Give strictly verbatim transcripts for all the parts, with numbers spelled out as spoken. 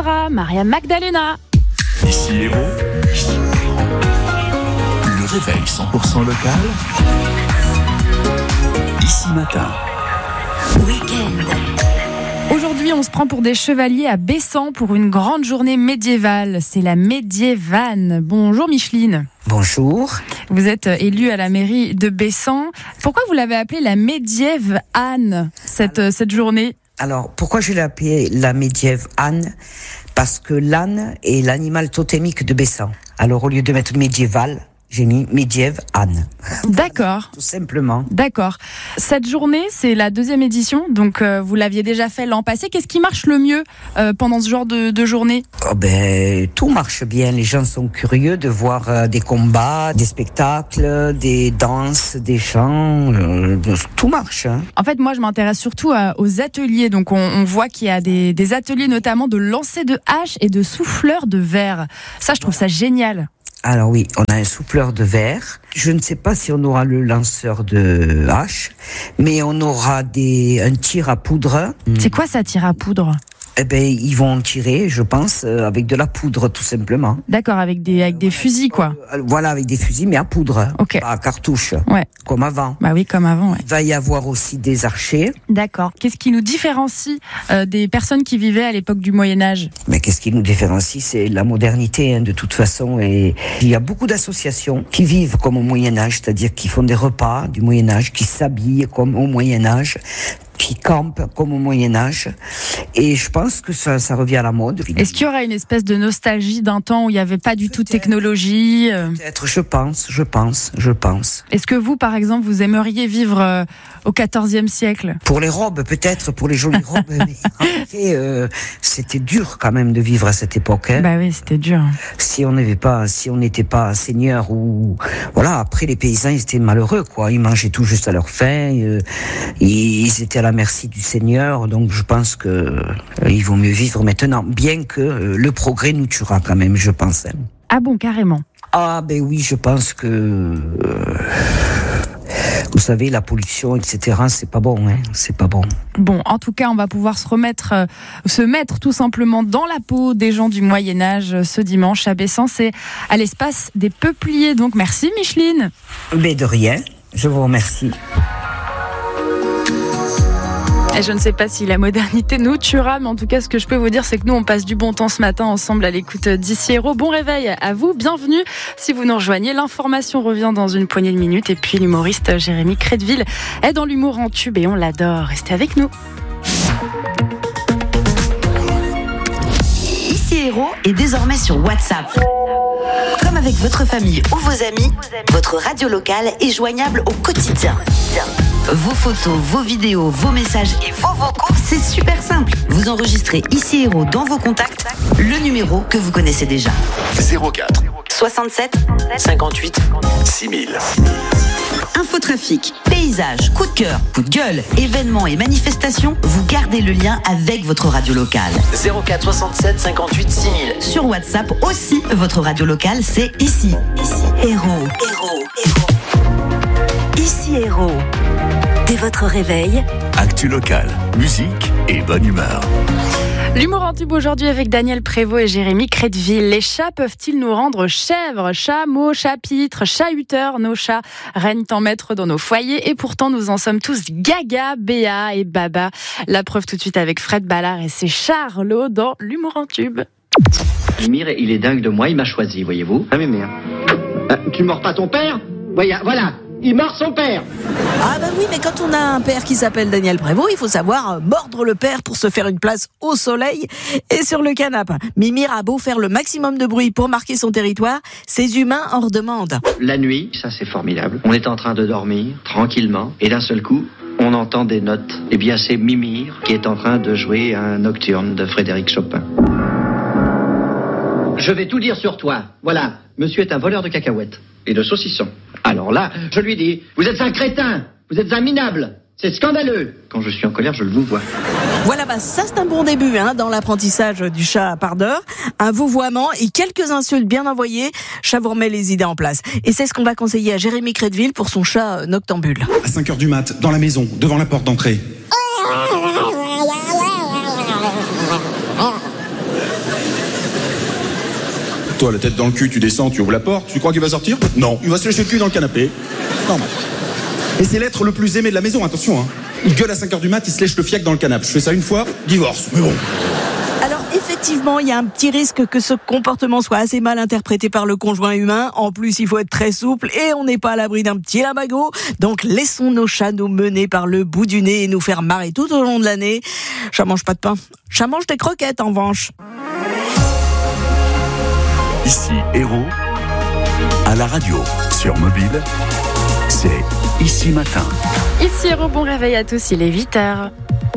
Sandra, Maria Magdalena. Ici Héros, le réveil cent pour cent local, ici matin. Week-end. Aujourd'hui, on se prend pour des chevaliers à Bessan pour une grande journée médiévale. C'est la Médiévane. Bonjour Micheline. Bonjour. Vous êtes élue à la mairie de Bessan. Pourquoi vous l'avez appelée la Médiévane, cette, Alors, cette journée ? Alors, pourquoi je l'ai appelée la Médiévane ? Parce que l'âne est l'animal totémique de Bessan. Alors, au lieu de mettre médiéval, j'ai mis Médiévane. D'accord. Tout simplement. D'accord. Cette journée, c'est la deuxième édition, donc euh, vous l'aviez déjà fait l'an passé. Qu'est-ce qui marche le mieux euh, pendant ce genre de, de journée ? Oh ben, tout marche bien. Les gens sont curieux de voir euh, des combats, des spectacles, des danses, des chants. Euh, tout marche. Hein. En fait, moi, je m'intéresse surtout à, aux ateliers. Donc, on, on voit qu'il y a des, des ateliers notamment de lancer de haches et de souffleurs de verre. Ça, je trouve ça génial. Alors oui, on a un souffleur de verre. Je ne sais pas si on aura le lanceur de hache, mais on aura des, un tir à poudre. C'est quoi ça, tir à poudre ? Eh ben, ils vont tirer, je pense, euh, avec de la poudre, tout simplement. D'accord, avec des, avec des fusils, quoi. Euh, voilà, avec des fusils, mais à poudre. Ok. Pas à cartouche. Ouais. Comme avant. Bah oui, comme avant, ouais. Il va y avoir aussi des archers. D'accord. Qu'est-ce qui nous différencie euh, des personnes qui vivaient à l'époque du Moyen-Âge ? Mais qu'est-ce qui nous différencie ? C'est la modernité, hein, de toute façon. Et il y a beaucoup d'associations qui vivent comme au Moyen-Âge, c'est-à-dire qui font des repas du Moyen-Âge, qui s'habillent comme au Moyen-Âge, qui campent comme au Moyen-Âge. Et je pense que ça, ça revient à la mode. Est-ce qu'il y aura une espèce de nostalgie d'un temps où il n'y avait pas du Peut-être. tout de technologie ? Peut-être, je pense, je pense, je pense. Est-ce que vous, par exemple, vous aimeriez vivre euh, au quatorzième siècle ? Pour les robes, peut-être, pour les jolies robes. Mais en fait, euh, c'était dur quand même de vivre à cette époque. Hein. Bah oui, c'était dur. Si on n'avait pas, si on n'était pas seigneur ou voilà, après les paysans, ils étaient malheureux, quoi. Ils mangeaient tout juste à leur faim. Euh, ils étaient à la merci du Seigneur, donc je pense que euh, il vaut mieux vivre maintenant, bien que euh, le progrès nous tuera quand même, je pense. Hein. Ah bon, carrément. Ah ben oui, je pense que euh, vous savez, la pollution, et cetera, c'est pas bon, hein, c'est pas bon. Bon, en tout cas, on va pouvoir se remettre, euh, se mettre tout simplement dans la peau des gens du Moyen-Âge euh, ce dimanche à Bessan, c'est à l'espace des Peupliers. Donc merci Micheline. Mais de rien, je vous remercie. Et je ne sais pas si la modernité nous tuera, mais en tout cas, ce que je peux vous dire, c'est que nous, on passe du bon temps ce matin ensemble à l'écoute d'Ici Héros. Bon réveil à vous, bienvenue. Si vous nous rejoignez, l'information revient dans une poignée de minutes. Et puis, l'humoriste Jérémy Crédville est dans l'humour en tube et on l'adore. Restez avec nous. Ici Héros est désormais sur WhatsApp. Comme avec votre famille ou vos amis, votre radio locale est joignable au quotidien. Vos photos, vos vidéos, vos messages et vos vocaux, c'est super simple. Vous enregistrez Ici Héros dans vos contacts, le numéro que vous connaissez déjà. zéro quatre soixante-sept cinquante-huit six mille. Infotrafic, paysage, coup de cœur, coup de gueule, événements et manifestations, vous gardez le lien avec votre radio locale. zéro quatre soixante-sept cinquante-huit six mille. Sur WhatsApp aussi, votre radio locale, c'est ici. Ici Héros. Héros. Héros. Ici Héros. Dès votre réveil, Actu locale, musique et bonne humeur. L'humour en tube aujourd'hui avec Daniel Prévost et Jérémy Crédville. Les chats peuvent-ils nous rendre chèvres, chameaux, chapitres, chahuteurs? Nos chats règnent en maître dans nos foyers et pourtant nous en sommes tous gaga, béa et baba. La preuve tout de suite avec Fred Ballard et c'est Charlot dans l'humour en tube. Mimir, il est dingue de moi, il m'a choisi, voyez-vous. Ah, Mimir. Ah, tu mords pas ton père? Voilà, voilà. Il mord son père. Ah bah oui, mais quand on a un père qui s'appelle Daniel Prévost, il faut savoir mordre le père pour se faire une place au soleil et sur le canapé. Mimir a beau faire le maximum de bruit pour marquer son territoire, ses humains en redemandent. La nuit, ça c'est formidable. On est en train de dormir, tranquillement, et d'un seul coup, on entend des notes. Eh bien, c'est Mimir qui est en train de jouer un nocturne de Frédéric Chopin. Je vais tout dire sur toi. Voilà, monsieur est un voleur de cacahuètes et de saucissons. Alors là, je lui dis, vous êtes un crétin, vous êtes un minable, c'est scandaleux. Quand je suis en colère, je le vous vois. Voilà, bah ça c'est un bon début hein, dans l'apprentissage du chat à part d'heure. Un vouvoiement et quelques insultes bien envoyées, chat vous remet les idées en place. Et c'est ce qu'on va conseiller à Jérémy Crédville pour son chat noctambule. À cinq heures du mat, dans la maison, devant la porte d'entrée. Toi, la tête dans le cul, tu descends, tu ouvres la porte, tu crois qu'il va sortir ? Non, il va se lécher le cul dans le canapé. Normal. Et c'est l'être le plus aimé de la maison, attention, hein. Il gueule à cinq heures du mat, il se lèche le fiac dans le canapé. Je fais ça une fois, divorce, mais bon. Alors effectivement, il y a un petit risque que ce comportement soit assez mal interprété par le conjoint humain. En plus, il faut être très souple et on n'est pas à l'abri d'un petit labago. Donc laissons nos chats nous mener par le bout du nez et nous faire marrer tout au long de l'année. Chat mange pas de pain. Chat mange des croquettes en revanche. Ici Héros, à la radio, sur mobile, c'est Ici Matin. Ici Héros, bon réveil à tous, il est huit heures.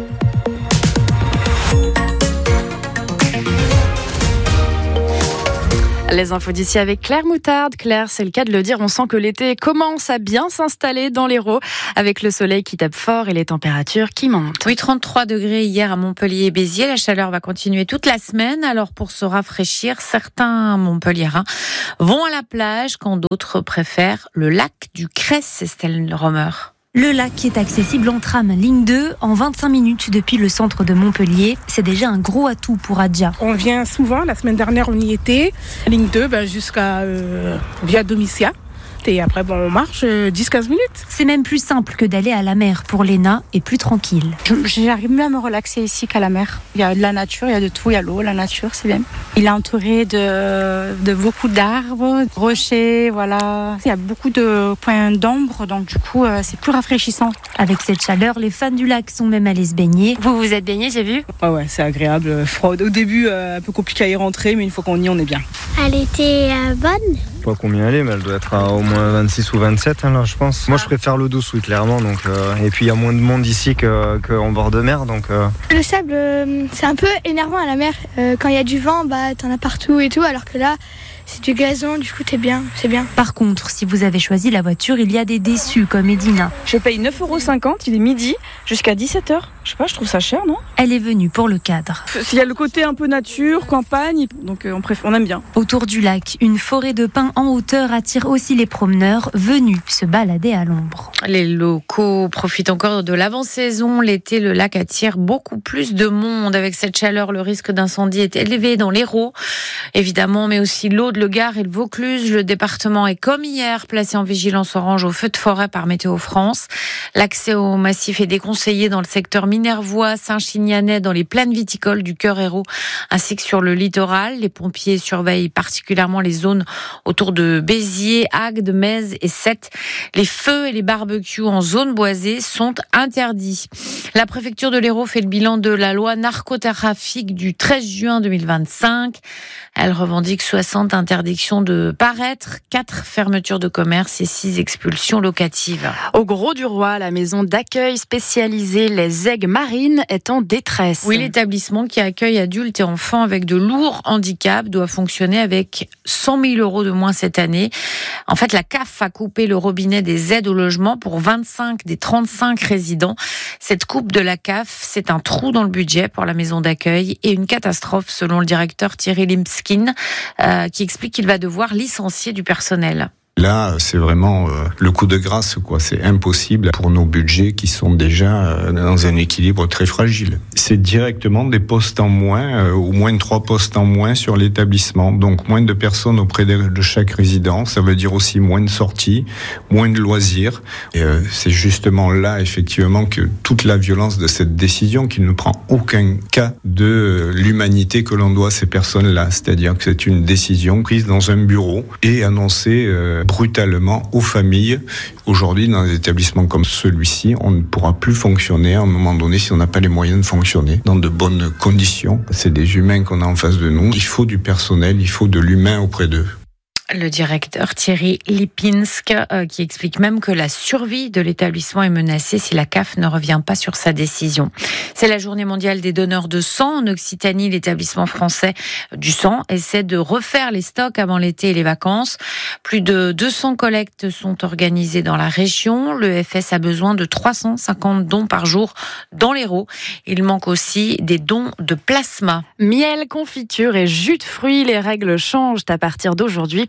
Les infos d'ici avec Claire Moutarde. Claire, c'est le cas de le dire, on sent que l'été commence à bien s'installer dans l'Hérault avec le soleil qui tape fort et les températures qui montent. Oui, trente-trois degrés hier à Montpellier et Béziers. La chaleur va continuer toute la semaine. Alors pour se rafraîchir, certains Montpelliérains vont à la plage quand d'autres préfèrent le lac du Cress, Estelle Romer. Le lac est accessible en tram ligne deux en vingt-cinq minutes depuis le centre de Montpellier. C'est déjà un gros atout pour Adja. On vient souvent, la semaine dernière on y était, ligne deux ben, jusqu'à euh, Via Domitia. Et après, bon, on marche dix à quinze minutes. C'est même plus simple que d'aller à la mer pour Léna et plus tranquille. J'arrive mieux à me relaxer ici qu'à la mer. Il y a de la nature, il y a de tout, il y a l'eau, la nature, c'est bien. Il est entouré de, de beaucoup d'arbres, de rochers, voilà. Il y a beaucoup de points d'ombre, donc du coup, c'est plus rafraîchissant. Avec cette chaleur, les fans du lac sont même allés se baigner. Vous vous êtes baigné, j'ai vu ? Ah ouais, c'est agréable, froid. Au début, un peu compliqué à y rentrer, mais une fois qu'on y est, on est bien. Elle était euh, bonne ? Je sais pas combien elle est, mais elle doit être à au moins vingt-six ou vingt-sept, hein, là, je pense. Moi, je préfère l'eau douce, oui, clairement. Donc, euh, et puis, il y a moins de monde ici qu'en bord de mer. Donc, euh... Le sable, euh, c'est un peu énervant à la mer. Euh, quand il y a du vent, bah, t'en as partout et tout, alors que là, c'est du gazon, du coup, t'es bien, c'est bien. Par contre, si vous avez choisi la voiture, il y a des déçus, comme Edina. Je paye neuf euros cinquante, il est midi, jusqu'à dix-sept heures. Je sais pas, je trouve ça cher, non ? Elle est venue pour le cadre. Il y a le côté un peu nature, campagne, donc on, préfère, on aime bien. Autour du lac, une forêt de pins en hauteur attire aussi les promeneurs venus se balader à l'ombre. Les locaux profitent encore de l'avant-saison. L'été, le lac attire beaucoup plus de monde. Avec cette chaleur, le risque d'incendie est élevé dans l'Hérault, évidemment, mais aussi l'Aude, le Gard et le Vaucluse. Le département est, comme hier, placé en vigilance orange au feu de forêt par Météo France. L'accès au massif est déconseillé dans le secteur Minervois, Saint-Chinianais, dans les plaines viticoles du Cœur Hérault, ainsi que sur le littoral. Les pompiers surveillent particulièrement les zones autour de Béziers, Agde, Metz et Sète. Les feux et les barbecues en zone boisée sont interdits. La préfecture de l'Hérault fait le bilan de la loi narcotrafic du treize juin deux mille vingt-cinq. Elle revendique soixante interdictions de paraître, quatre fermetures de commerce et six expulsions locatives. Au Gros du Roi, la maison d'accueil spécialisée Les Aigues Marines est en détresse. Oui, l'établissement qui accueille adultes et enfants avec de lourds handicaps doit fonctionner avec cent mille euros de moins cette année. En fait, la C A F a coupé le robinet des aides au logement pour vingt-cinq des trente-cinq résidents. Cette coupe de la C A F, c'est un trou dans le budget pour la maison d'accueil et une catastrophe selon le directeur Thierry Limskin, euh, qui explique qu'il va devoir licencier du personnel. Là, c'est vraiment euh, le coup de grâce, quoi. C'est impossible pour nos budgets qui sont déjà euh, dans un équilibre très fragile. C'est directement des postes en moins, euh, ou moins de trois postes en moins sur l'établissement. Donc, moins de personnes auprès de, de chaque résident. Ça veut dire aussi moins de sorties, moins de loisirs. Et euh, c'est justement là, effectivement, que toute la violence de cette décision, qui ne prend aucun cas de l'humanité que l'on doit à ces personnes-là. C'est-à-dire que c'est une décision prise dans un bureau et annoncée euh, brutalement aux familles. Aujourd'hui, dans des établissements comme celui-ci, on ne pourra plus fonctionner à un moment donné si on n'a pas les moyens de fonctionner dans de bonnes conditions. C'est des humains qu'on a en face de nous. Il faut du personnel, il faut de l'humain auprès d'eux. Le directeur Thierry Lipinsk euh, qui explique même que la survie de l'établissement est menacée si la C A F ne revient pas sur sa décision. C'est la journée mondiale des donneurs de sang. En Occitanie, l'établissement français du sang essaie de refaire les stocks avant l'été et les vacances. Plus de deux cents collectes sont organisées dans la région. Le F S a besoin de trois cent cinquante dons par jour dans l'Hérault. Il manque aussi des dons de plasma. Miel, confiture et jus de fruits, les règles changent à partir d'aujourd'hui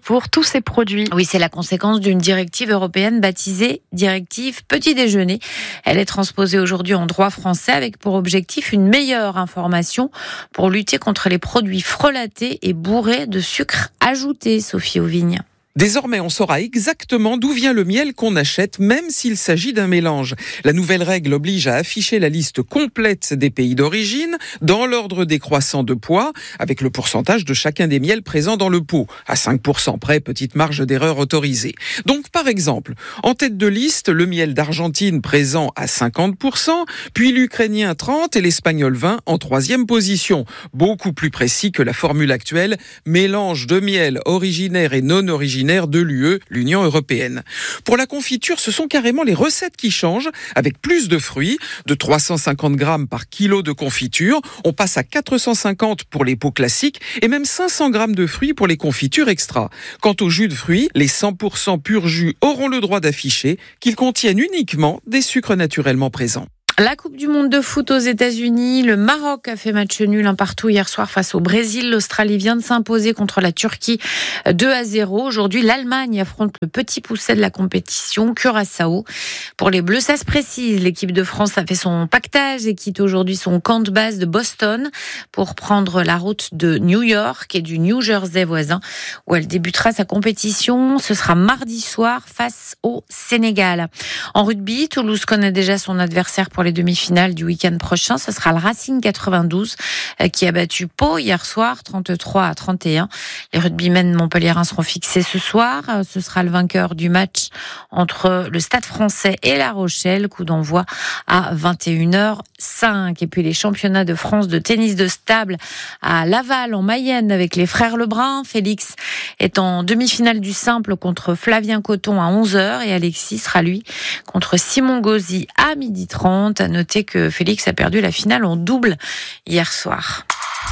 pour tous ces produits. Oui, c'est la conséquence d'une directive européenne baptisée directive petit déjeuner. Elle est transposée aujourd'hui en droit français avec pour objectif une meilleure information pour lutter contre les produits frelatés et bourrés de sucre ajouté. Sophie Auvigne. Désormais, on saura exactement d'où vient le miel qu'on achète, même s'il s'agit d'un mélange. La nouvelle règle oblige à afficher la liste complète des pays d'origine, dans l'ordre décroissant de poids, avec le pourcentage de chacun des miels présents dans le pot. À cinq pour cent près, petite marge d'erreur autorisée. Donc, par exemple, en tête de liste, le miel d'Argentine présent à cinquante pour cent, puis l'ukrainien trente et l'espagnol vingt en troisième position. Beaucoup plus précis que la formule actuelle, mélange de miel originaire et non originaire de l'U E, l'Union européenne. Pour la confiture, ce sont carrément les recettes qui changent, avec plus de fruits, de trois cent cinquante grammes par kilo de confiture, on passe à quatre cent cinquante pour les pots classiques et même cinq cents grammes de fruits pour les confitures extra. Quant au jus de fruits, les cent pour cent pur jus auront le droit d'afficher qu'ils contiennent uniquement des sucres naturellement présents. La Coupe du Monde de foot aux États-Unis, le Maroc a fait match nul un partout hier soir face au Brésil. L'Australie vient de s'imposer contre la Turquie deux à zéro. Aujourd'hui, l'Allemagne affronte le petit pousset de la compétition, Curaçao. Pour les Bleus, ça se précise. L'équipe de France a fait son pactage et quitte aujourd'hui son camp de base de Boston pour prendre la route de New York et du New Jersey voisin, où elle débutera sa compétition. Ce sera mardi soir face au Sénégal. En rugby, Toulouse connaît déjà son adversaire pour les demi-finales du week-end prochain. Ce sera le Racing quatre-vingt-douze qui a battu Pau hier soir, trente-trois à trente et un. Les rugbymen montpelliérains seront fixés ce soir. Ce sera le vainqueur du match entre le Stade Français et La Rochelle. Coup d'envoi à vingt et une heures cinq. Et puis les championnats de France de tennis de table à Laval en Mayenne avec les frères Lebrun. Félix est en demi-finale du simple contre Flavien Coton à onze heures et Alexis sera lui contre Simon Gauzy à midi trente. À noter que Félix a perdu la finale en double hier soir.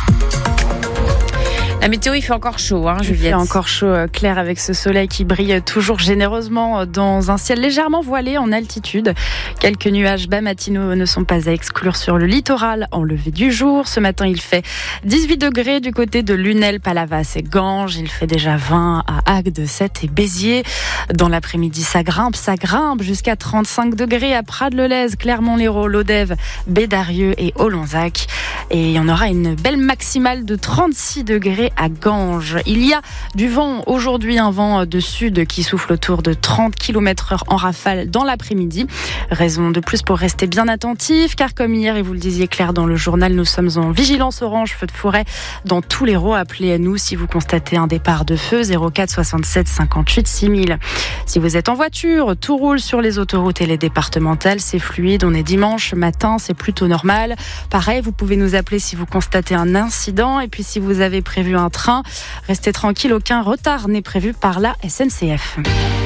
La météo, il fait encore chaud, hein, Juliette. Il fait encore chaud, Claire, avec ce soleil qui brille toujours généreusement dans un ciel légèrement voilé en altitude. Quelques nuages bas matinaux ne sont pas à exclure sur le littoral en lever du jour. Ce matin, il fait dix-huit degrés du côté de Lunel, Palavas et Ganges. Il fait déjà vingt à Agde, Sète et Béziers. Dans l'après-midi, ça grimpe, ça grimpe jusqu'à trente-cinq degrés à Prades-le-Lez, Clermont-Lérault, Lodève, Bédarieux et Olonzac. Et il y en aura une belle maximale de trente-six degrés à Ganges. Il y a du vent aujourd'hui, un vent de sud qui souffle autour de trente kilomètres heure en rafale dans l'après-midi. Raison de plus pour rester bien attentif, car comme hier, et vous le disiez Claire dans le journal, nous sommes en vigilance orange, feu de forêt dans tous les l'Hérault. Appelez à nous si vous constatez un départ de feu, zéro quatre soixante-sept cinquante-huit six mille. Si vous êtes en voiture, tout roule sur les autoroutes et les départementales, c'est fluide, on est dimanche matin, c'est plutôt normal. Pareil, vous pouvez nous appeler si vous constatez un incident, et puis si vous avez prévu un train, restez tranquille, aucun retard n'est prévu par la S N C F.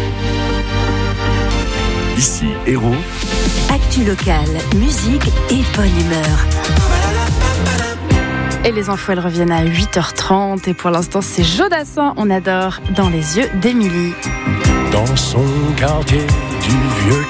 Ici Hérault. Actu locale, musique et bonne humeur. Et les infos, elles reviennent à huit heures trente. Et pour l'instant, c'est Jodassin, on adore, dans les yeux d'Émilie. Dans son quartier du vieux